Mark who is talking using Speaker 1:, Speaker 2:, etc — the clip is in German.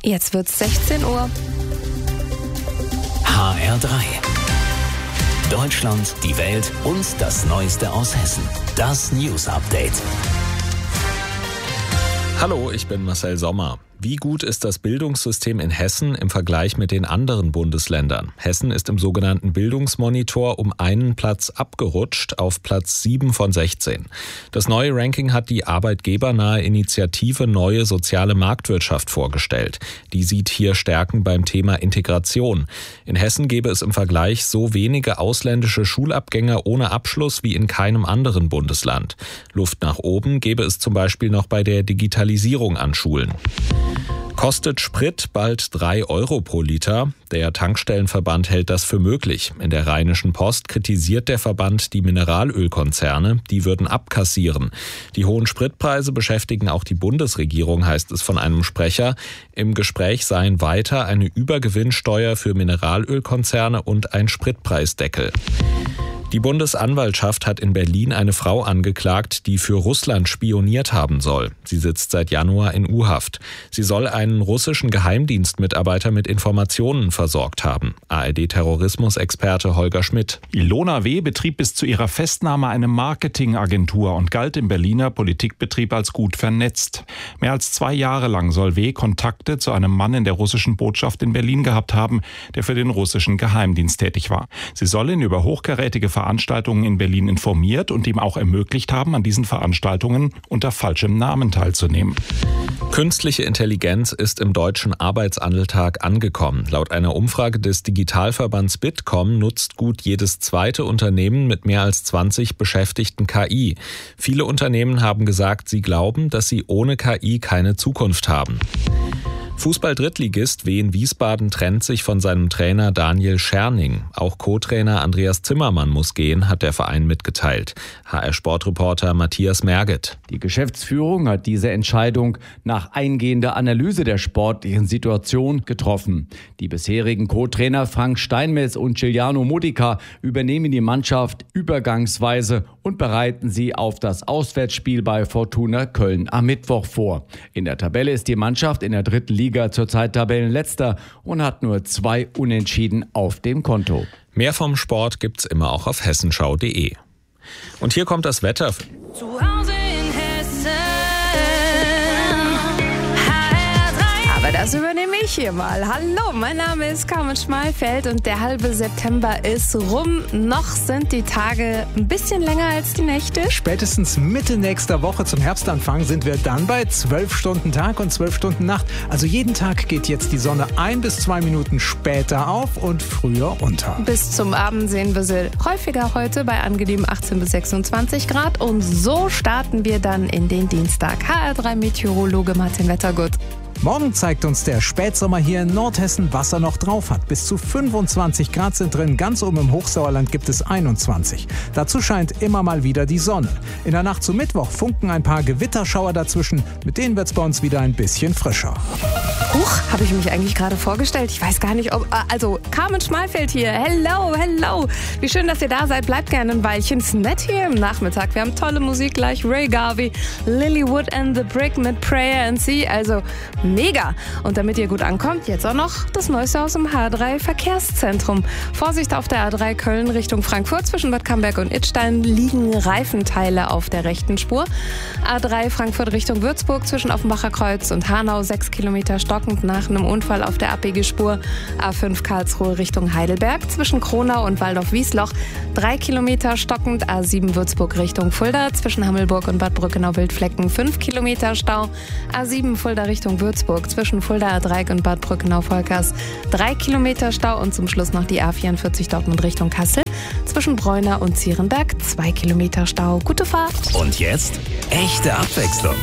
Speaker 1: Jetzt wird's 16 Uhr.
Speaker 2: HR3. Deutschland, die Welt und das Neueste aus Hessen. Das News Update.
Speaker 3: Hallo, ich bin Marcel Sommer. Wie gut ist das Bildungssystem in Hessen im Vergleich mit den anderen Bundesländern? Hessen ist im sogenannten Bildungsmonitor um einen Platz abgerutscht auf Platz 7 von 16. Das neue Ranking hat die arbeitgebernahe Initiative Neue Soziale Marktwirtschaft vorgestellt. Die sieht hier Stärken beim Thema Integration. In Hessen gäbe es im Vergleich so wenige ausländische Schulabgänger ohne Abschluss wie in keinem anderen Bundesland. Luft nach oben gäbe es zum Beispiel noch bei der Digitalisierung an Schulen. Kostet Sprit bald 3 Euro pro Liter? Der Tankstellenverband hält das für möglich. In der Rheinischen Post kritisiert der Verband die Mineralölkonzerne, die würden abkassieren. Die hohen Spritpreise beschäftigen auch die Bundesregierung, heißt es von einem Sprecher. Im Gespräch seien weiter eine Übergewinnsteuer für Mineralölkonzerne und ein Spritpreisdeckel. Die Bundesanwaltschaft hat in Berlin eine Frau angeklagt, die für Russland spioniert haben soll. Sie sitzt seit Januar in U-Haft. Sie soll einen russischen Geheimdienstmitarbeiter mit Informationen versorgt haben. ARD-Terrorismusexperte Holger Schmidt.
Speaker 4: Ilona W. betrieb bis zu ihrer Festnahme eine Marketingagentur und galt im Berliner Politikbetrieb als gut vernetzt. Mehr als 2 Jahre lang soll W. Kontakte zu einem Mann in der russischen Botschaft in Berlin gehabt haben, der für den russischen Geheimdienst tätig war. Sie soll ihn über hochkarätige Veranstaltungen in Berlin informiert und ihm auch ermöglicht haben, an diesen Veranstaltungen unter falschem Namen teilzunehmen.
Speaker 3: Künstliche Intelligenz ist im deutschen Arbeitsalltag angekommen. Laut einer Umfrage des Digitalverbands Bitkom nutzt gut jedes zweite Unternehmen mit mehr als 20 Beschäftigten KI. Viele Unternehmen haben gesagt, sie glauben, dass sie ohne KI keine Zukunft haben. Fußball-Drittligist Wien Wiesbaden trennt sich von seinem Trainer Daniel Scherning. Auch Co-Trainer Andreas Zimmermann muss gehen, hat der Verein mitgeteilt. HR-Sportreporter Matthias Merget.
Speaker 5: Die Geschäftsführung hat diese Entscheidung nach eingehender Analyse der sportlichen Situation getroffen. Die bisherigen Co-Trainer Frank Steinmetz und Giuliano Modica übernehmen die Mannschaft übergangsweise und bereiten sie auf das Auswärtsspiel bei Fortuna Köln am Mittwoch vor. In der Tabelle ist die Mannschaft in der dritten Liga zurzeit Tabellenletzter und hat nur 2 Unentschieden auf dem Konto.
Speaker 3: Mehr vom Sport gibt's immer auch auf hessenschau.de. Und hier kommt das Wetter.
Speaker 1: Zu Hause in Hessen. Aber das übernehme ich hier mal. Hallo, mein Name ist Carmen Schmalfeld und der halbe September ist rum. Noch sind die Tage ein bisschen länger als die Nächte.
Speaker 6: Spätestens Mitte nächster Woche zum Herbstanfang sind wir dann bei 12 Stunden Tag und 12 Stunden Nacht. Also jeden Tag geht jetzt die Sonne 1 bis 2 Minuten später auf und früher unter.
Speaker 1: Bis zum Abend sehen wir sie häufiger heute bei angenehm 18 bis 26 Grad. Und so starten wir dann in den Dienstag. HR3-Meteorologe Martin Wettergut.
Speaker 6: Morgen zeigt uns der Spätsommer hier in Nordhessen, was er noch drauf hat. Bis zu 25 Grad sind drin, ganz oben im Hochsauerland gibt es 21. Dazu scheint immer mal wieder die Sonne. In der Nacht zu Mittwoch funken ein paar Gewitterschauer dazwischen. Mit denen wird es bei uns wieder ein bisschen frischer.
Speaker 1: Huch, habe ich mich eigentlich gerade vorgestellt? Ich weiß gar nicht, ob... Also, Carmen Schmalfeld hier. Hello, hello. Wie schön, dass ihr da seid. Bleibt gerne ein Weilchen. Ist nett hier im Nachmittag. Wir haben tolle Musik gleich. Ray Garvey, Lilywood and the Brick mit Prayer and Sea. Also... mega. Und damit ihr gut ankommt, jetzt auch noch das Neueste aus dem H3 Verkehrszentrum. Vorsicht auf der A3 Köln Richtung Frankfurt. Zwischen Bad Camberg und Idstein liegen Reifenteile auf der rechten Spur. A3 Frankfurt Richtung Würzburg zwischen Offenbacher Kreuz und Hanau 6 Kilometer stockend nach einem Unfall auf der Abbiegespur. A5 Karlsruhe Richtung Heidelberg zwischen Kronau und Waldorf-Wiesloch 3 Kilometer stockend. A7 Würzburg Richtung Fulda zwischen Hammelburg und Bad Brückenau-Wildflecken 5 Kilometer Stau. A7 Fulda Richtung Würzburg zwischen Fuldaer Dreieck und Bad Brückenau-Volkers 3 Kilometer Stau und zum Schluss noch die A44 Dortmund Richtung Kassel zwischen Bräuner und Zierenberg 2 Kilometer Stau. Gute Fahrt!
Speaker 2: Und jetzt echte Abwechslung.